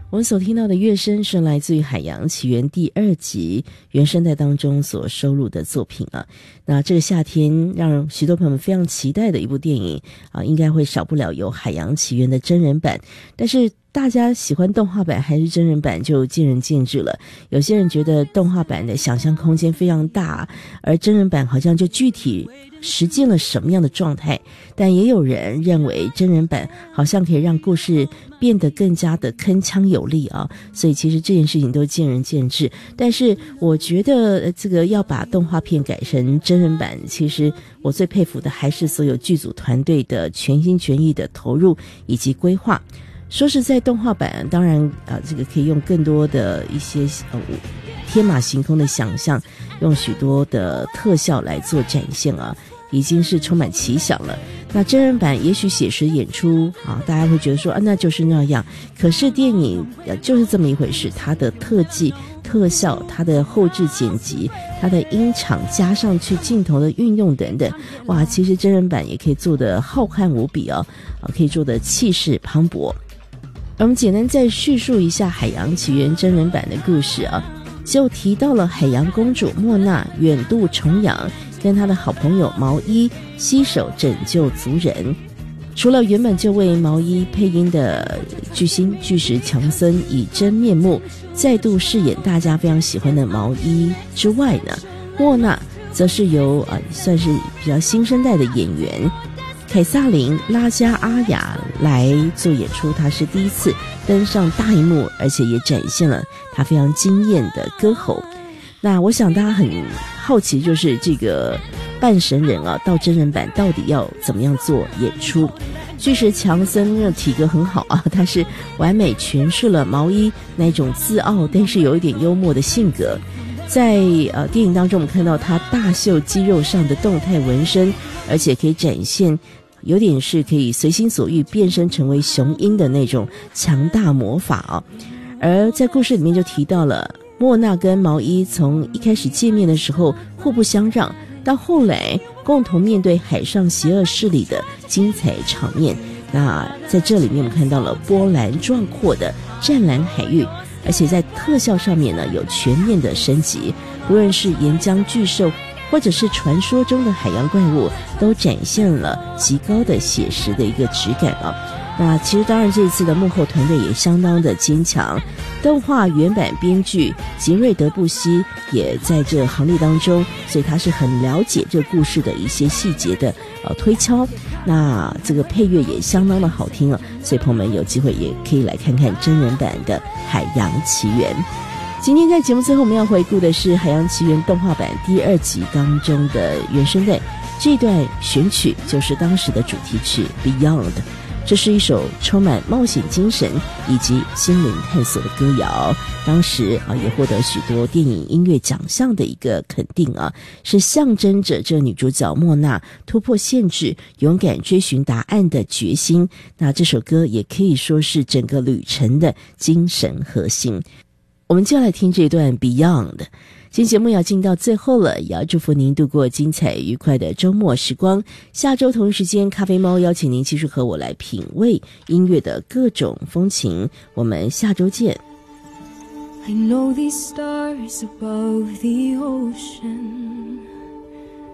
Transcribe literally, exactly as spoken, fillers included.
我们所听到的乐声是来自于《海洋奇缘》第二集原声带当中所收录的作品啊。那这个夏天让许多朋友们非常期待的一部电影啊，应该会少不了有《海洋奇缘》的真人版，但是大家喜欢动画版还是真人版就见仁见智了。有些人觉得动画版的想象空间非常大，而真人版好像就具体实践了什么样的状态，但也有人认为真人版好像可以让故事变得更加的铿锵有力啊。所以其实这件事情都见仁见智，但是我觉得这个要把动画片改成真人版，其实我最佩服的还是所有剧组团队的全心全意的投入以及规划。说是在动画版，当然啊、呃，这个可以用更多的一些呃天马行空的想象，用许多的特效来做展现啊，已经是充满奇想了。那真人版也许写实演出啊，大家会觉得说啊，那就是那样。可是电影呃就是这么一回事，它的特技、特效、它的后制剪辑、它的音场加上去镜头的运用等等，哇，其实真人版也可以做得浩瀚无比啊，啊，可以做得气势磅礴。我们简单再叙述一下《海洋奇缘》真人版的故事啊，就提到了海洋公主莫娜远渡重洋，跟她的好朋友毛衣携手拯救族人。除了原本就为毛衣配音的巨星巨石强森以真面目再度饰演大家非常喜欢的毛衣之外呢，莫娜则是由呃算是比较新生代的演员凯撒琳·拉加阿雅来做演出，她是第一次登上大荧幕，而且也展现了她非常惊艳的歌喉。那我想大家很好奇，就是这个半神人啊，到真人版到底要怎么样做演出？巨石强森的体格很好啊，他是完美诠释了毛衣那种自傲但是有一点幽默的性格。在呃电影当中，我们看到他大秀肌肉上的动态纹身，而且可以展现有点是可以随心所欲变身成为雄鹰的那种强大魔法啊。而在故事里面就提到了莫娜跟毛衣从一开始见面的时候互不相让，到后来共同面对海上邪恶势力的精彩场面。那在这里面我们看到了波澜壮阔的湛蓝海域，而且在特效上面呢有全面的升级，无论是岩浆巨兽或者是传说中的海洋怪物，都展现了极高的写实的一个质感啊。那其实当然这一次的幕后团队也相当的坚强，动画原版编剧吉瑞德布西也在这行列当中，所以他是很了解这故事的一些细节的呃推敲。那这个配乐也相当的好听啊，所以朋友们有机会也可以来看看真人版的《海洋奇缘》。今天在节目最后我们要回顾的是《海洋奇缘》动画版第二集当中的原声带，这段选曲就是当时的主题曲 Beyond， 这是一首充满冒险精神以及心灵探索的歌谣，当时啊也获得许多电影音乐奖项的一个肯定啊，是象征着这女主角莫娜突破限制，勇敢追寻答案的决心。那这首歌也可以说是整个旅程的精神核心。我们就来听这段 Beyond。 今天节目要进到最后了，也要祝福您度过精彩愉快的周末时光。下周同一时间，咖啡猫邀请您继续和我来品味音乐的各种风情，我们下周见。 I know these stars above the ocean